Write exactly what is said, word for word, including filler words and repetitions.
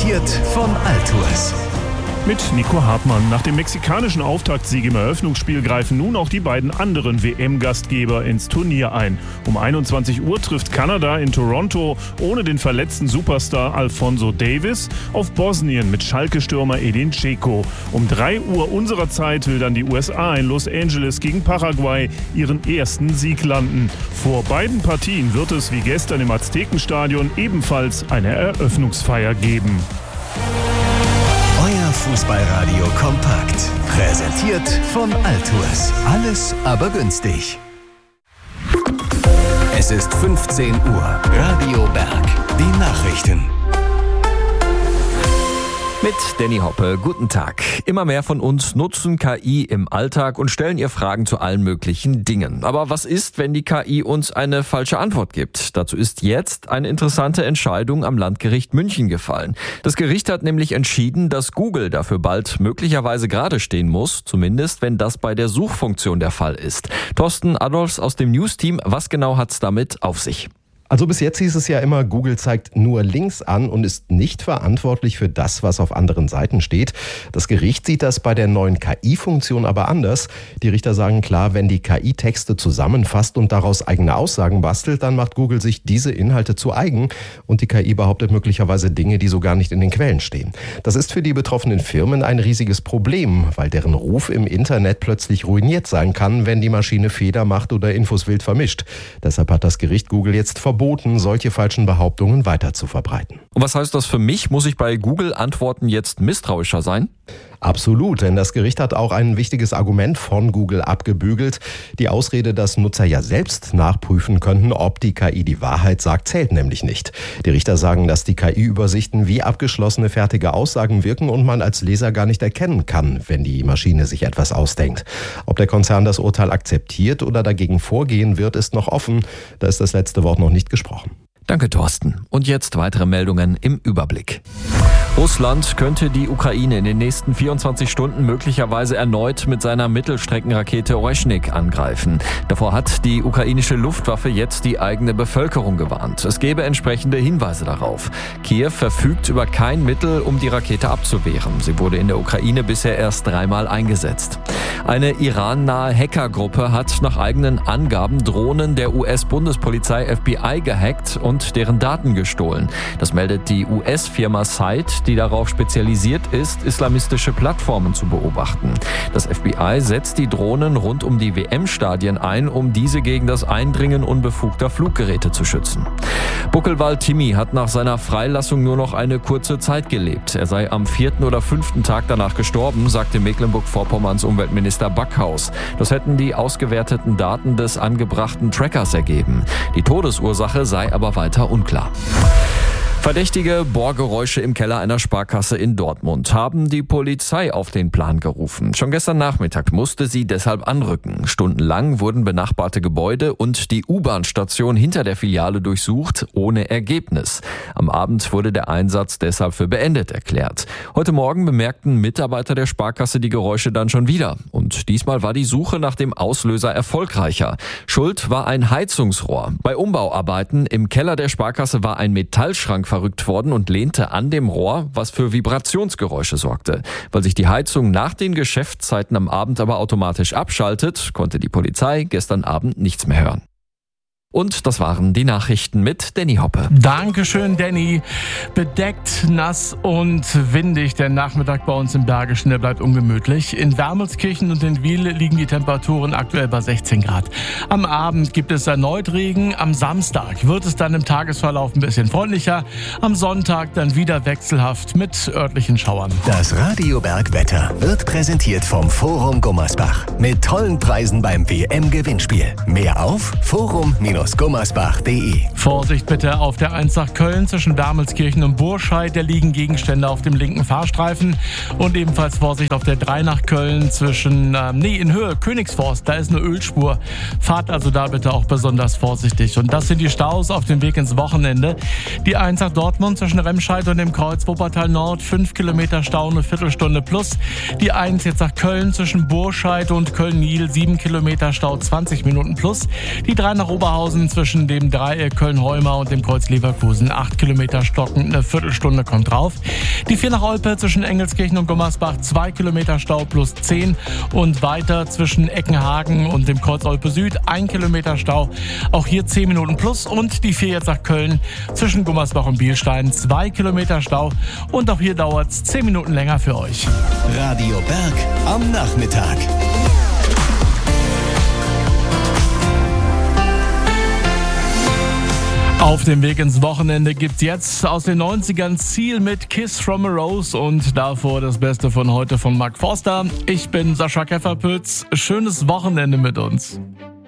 Präsentiert von Altours. Mit Nico Hartmann. Nach dem mexikanischen Auftaktsieg im Eröffnungsspiel greifen nun auch die beiden anderen W M-Gastgeber ins Turnier ein. Um einundzwanzig Uhr trifft Kanada in Toronto ohne den verletzten Superstar Alphonso Davies auf Bosnien mit Schalke-Stürmer Edin Dzeko. Um drei Uhr unserer Zeit will dann die U S A in Los Angeles gegen Paraguay ihren ersten Sieg landen. Vor beiden Partien wird es wie gestern im Aztekenstadion ebenfalls eine Eröffnungsfeier geben. Euer Fußballradio kompakt. Präsentiert von Altours. Alles aber günstig. Es ist fünfzehn Uhr. Radio Berg. Die Nachrichten. Mit Danny Hoppe, guten Tag. Immer mehr von uns nutzen K I im Alltag und stellen ihr Fragen zu allen möglichen Dingen. Aber was ist, wenn die K I uns eine falsche Antwort gibt? Dazu ist jetzt eine interessante Entscheidung am Landgericht München gefallen. Das Gericht hat nämlich entschieden, dass Google dafür bald möglicherweise gerade stehen muss, zumindest wenn das bei der Suchfunktion der Fall ist. Thorsten Adolfs aus dem News-Team, was genau hat's damit auf sich? Also bis jetzt hieß es ja immer, Google zeigt nur Links an und ist nicht verantwortlich für das, was auf anderen Seiten steht. Das Gericht sieht das bei der neuen K I-Funktion aber anders. Die Richter sagen klar, wenn die K I Texte zusammenfasst und daraus eigene Aussagen bastelt, dann macht Google sich diese Inhalte zu eigen und die K I behauptet möglicherweise Dinge, die so gar nicht in den Quellen stehen. Das ist für die betroffenen Firmen ein riesiges Problem, weil deren Ruf im Internet plötzlich ruiniert sein kann, wenn die Maschine Fehler macht oder Infos wild vermischt. Deshalb hat das Gericht Google jetzt verboten, verboten, solche falschen Behauptungen weiter zu verbreiten. Und was heißt das für mich? Muss ich bei Google-Antworten jetzt misstrauischer sein? Absolut, denn das Gericht hat auch ein wichtiges Argument von Google abgebügelt. Die Ausrede, dass Nutzer ja selbst nachprüfen könnten, ob die K I die Wahrheit sagt, zählt nämlich nicht. Die Richter sagen, dass die K I-Übersichten wie abgeschlossene fertige Aussagen wirken und man als Leser gar nicht erkennen kann, wenn die Maschine sich etwas ausdenkt. Ob der Konzern das Urteil akzeptiert oder dagegen vorgehen wird, ist noch offen. Da ist das letzte Wort noch nicht gesprochen. Danke, Thorsten. Und jetzt weitere Meldungen im Überblick. Russland könnte die Ukraine in den nächsten vierundzwanzig Stunden möglicherweise erneut mit seiner Mittelstreckenrakete Oreschnik angreifen. Davor hat die ukrainische Luftwaffe jetzt die eigene Bevölkerung gewarnt. Es gäbe entsprechende Hinweise darauf. Kiew verfügt über kein Mittel, um die Rakete abzuwehren. Sie wurde in der Ukraine bisher erst dreimal eingesetzt. Eine Iran-nahe Hackergruppe hat nach eigenen Angaben Drohnen der U S-Bundespolizei F B I gehackt und deren Daten gestohlen. Das meldet die U S-Firma Site, die darauf spezialisiert ist, islamistische Plattformen zu beobachten. Das F B I setzt die Drohnen rund um die W M-Stadien ein, um diese gegen das Eindringen unbefugter Fluggeräte zu schützen. Buckelwald Timmy hat nach seiner Freilassung nur noch eine kurze Zeit gelebt. Er sei am vierten oder fünften Tag danach gestorben, sagte Mecklenburg-Vorpommerns Umweltminister Backhaus. Das hätten die ausgewerteten Daten des angebrachten Trackers ergeben. Die Todesursache sei aber weiter unklar. Verdächtige Bohrgeräusche im Keller einer Sparkasse in Dortmund haben die Polizei auf den Plan gerufen. Schon gestern Nachmittag musste sie deshalb anrücken. Stundenlang wurden benachbarte Gebäude und die U-Bahn-Station hinter der Filiale durchsucht, ohne Ergebnis. Am Abend wurde der Einsatz deshalb für beendet erklärt. Heute Morgen bemerkten Mitarbeiter der Sparkasse die Geräusche dann schon wieder. Und diesmal war die Suche nach dem Auslöser erfolgreicher. Schuld war ein Heizungsrohr. Bei Umbauarbeiten im Keller der Sparkasse war ein Metallschrank verrückt worden und lehnte an dem Rohr, was für Vibrationsgeräusche sorgte. Weil sich die Heizung nach den Geschäftszeiten am Abend aber automatisch abschaltet, konnte die Polizei gestern Abend nichts mehr hören. Und das waren die Nachrichten mit Danny Hoppe. Dankeschön, Danny. Bedeckt, nass und windig. Der Nachmittag bei uns im Bergischen, der bleibt ungemütlich. In Wermelskirchen und in Wiel liegen die Temperaturen aktuell bei sechzehn Grad. Am Abend gibt es erneut Regen. Am Samstag wird es dann im Tagesverlauf ein bisschen freundlicher. Am Sonntag dann wieder wechselhaft mit örtlichen Schauern. Das Radio Berg Wetter wird präsentiert vom Forum Gummersbach. Mit tollen Preisen beim W M-Gewinnspiel. Mehr auf forum Bindestrich gummersbach punkt de. Vorsicht bitte auf der eins nach Köln zwischen Wermelskirchen und Burscheid. Da liegen Gegenstände auf dem linken Fahrstreifen. Und ebenfalls Vorsicht auf der drei nach Köln zwischen, äh, nee, in Höhe Königsforst. Da ist eine Ölspur. Fahrt also da bitte auch besonders vorsichtig. Und das sind die Staus auf dem Weg ins Wochenende. Die eins nach Dortmund zwischen Remscheid und dem Kreuz Wuppertal Nord. fünf Kilometer Stau, eine Viertelstunde plus. Die eins jetzt nach Köln zwischen Burscheid und Köln-Niel. sieben Kilometer Stau, zwanzig Minuten plus. Die drei nach Oberhausen Oberhausen zwischen dem Dreieck Köln-Heumar und dem Kreuz Leverkusen. acht Kilometer stockend, eine Viertelstunde kommt drauf. Die vier nach Olpe zwischen Engelskirchen und Gummersbach, zwei Kilometer Stau plus zehn. Und weiter zwischen Eckenhagen und dem Kreuz Olpe Süd, ein Kilometer Stau. Auch hier zehn Minuten plus. Und die vier jetzt nach Köln zwischen Gummersbach und Bielstein, zwei Kilometer Stau. Und auch hier dauert es zehn Minuten länger für euch. Radio Berg am Nachmittag. Auf dem Weg ins Wochenende gibt's jetzt aus den neunzigern Ziel mit Kiss from a Rose und davor das Beste von heute von Mark Forster. Ich bin Sascha Käferpütz. Schönes Wochenende mit uns.